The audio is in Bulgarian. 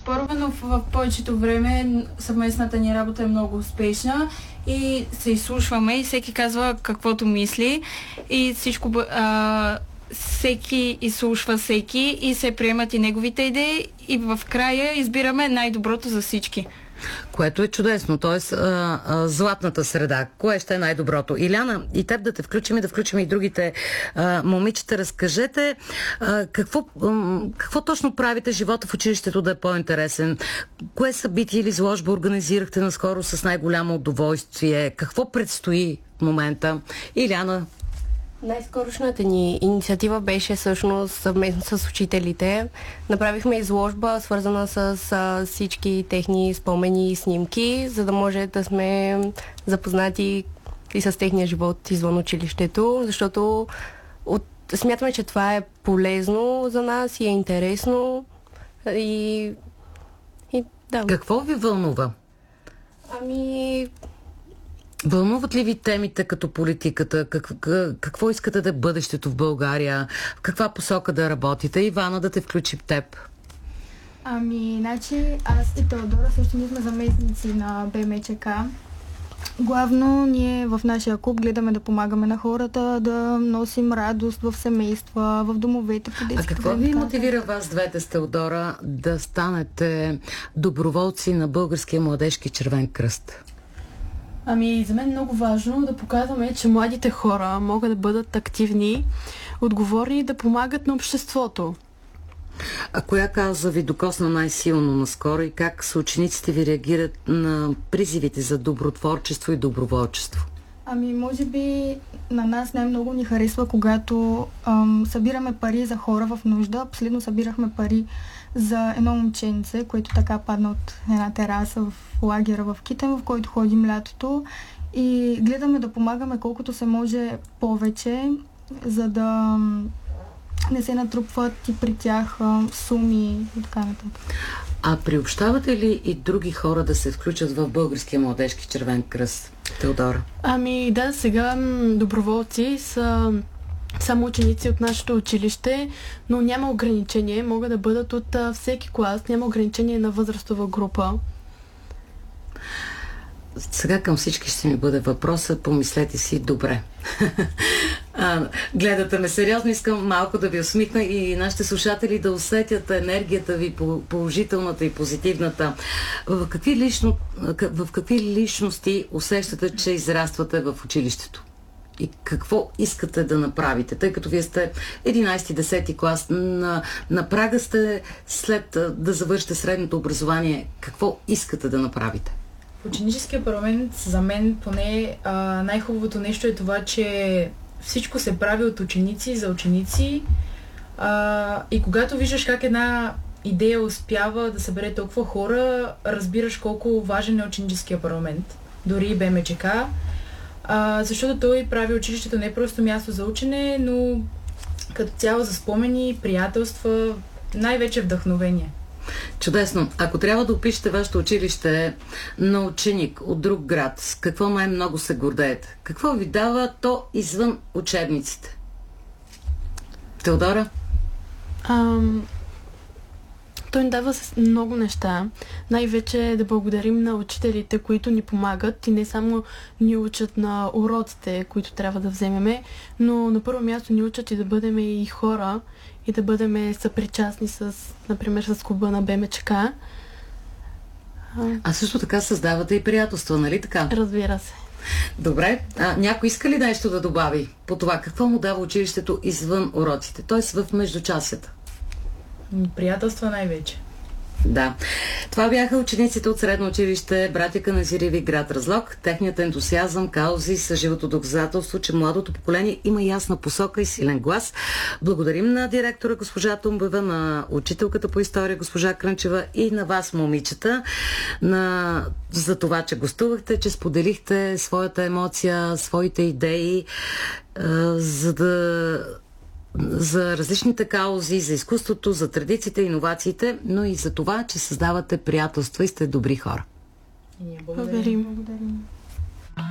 оспорвано в повечето време. Съвместната ни работа е много успешна и се изслушваме и всеки казва каквото мисли и всичко... всеки изслушва всеки и се приемат и неговите идеи и в края избираме най-доброто за всички. Което е чудесно, т.е. златната среда. Кое ще е най-доброто? Иляна, и теб да те включим и да включим и другите момичета. Разкажете какво точно правите живота в училището да е по-интересен? Кое събитие или изложба организирахте наскоро с най-голямо удоволствие? Какво предстои в момента? Иляна. Най-скорошната ни инициатива беше всъщност съвместно с учителите. Направихме изложба, свързана с всички техни спомени и снимки, за да може да сме запознати и с техния живот извън училището, защото смятаме, че това е полезно за нас и е интересно. И да. Какво ви вълнува? Вълнуват ли ви темите като политиката? Какво искате да е бъдещето в България? В каква посока да работите? Ивана, да те включи в теб. Значи аз и Теодора също ние сме заместници на БМЧК. Главно ние в нашия клуб гледаме да помагаме на хората, да носим радост в семейства, в домовете, по детските. А какво ви мотивира вас двете с Теодора да станете доброволци на Българския младежки червен кръст? За мен е много важно да показваме, че младите хора могат да бъдат активни, отговорни и да помагат на обществото. А коя кауза ви докосна най-силно наскоро и как съучениците ви реагират на призивите за добротворчество и доброволчество? Може би на нас най-много ни харесва, когато събираме пари за хора в нужда. Последно събирахме пари за едно момченце, което така падна от една тераса в лагера в Китен, в който ходим лятото. И гледаме да помагаме колкото се може повече, за да не се натрупват и при тях суми и така нататък. А приобщавате ли и други хора да се включат в Българския младежки червен кръст, Теодора? Да, сега доброволци са само ученици от нашето училище, но няма ограничение. Могат да бъдат от всеки клас. Няма ограничение на възрастова група. Сега към всички ще ми бъде въпроса. Помислете си добре. Гледате ме сериозно. Искам малко да ви усмихна и нашите слушатели да усетят енергията ви, положителната и позитивната. В какви личности усещате, че израствате в училището? И какво искате да направите? Тъй като вие сте 11-10 клас, на прага сте след да завършите средното образование. Какво искате да направите? В ученическия парламент за мен поне най-хубавото нещо е това, че всичко се прави от ученици за ученици и когато виждаш как една идея успява да събере толкова хора, разбираш колко важен е ученическия парламент, дори и БМЧК, защото той прави училището не просто място за учене, но като цяло за спомени, приятелства, най-вече вдъхновение. Чудесно. Ако трябва да опишете вашето училище на ученик от друг град, с какво най-много се гордеете? Какво ви дава то извън учебниците? Теодора? Той ни дава много неща. Най-вече да благодарим на учителите, които ни помагат и не само ни учат на уроците, които трябва да вземеме, но на първо място ни учат и да бъдем и хора и да бъдем съпричастни например, с клуба на БМЧК. А също така създавате и приятелства, нали така? Разбира се. Добре. Някой иска ли нещо да добави по това? Какво му дава училището извън уроците? Т.е. в междучасията? Приятелства най-вече. Да. Това бяха учениците от средно училище Братя Каназиреви, град Разлог. Техният ентусиазъм, каузи са живото доказателство, че младото поколение има ясна посока и силен глас. Благодарим на директора госпожа Тумбева, на учителката по история госпожа Крънчева и на вас, момичета, за това, че гостувахте, че споделихте своята емоция, своите идеи, за различните каузи, за изкуството, за традициите, иновациите, но и за това, че създавате приятелства и сте добри хора. И ние благодарим. Благодарим.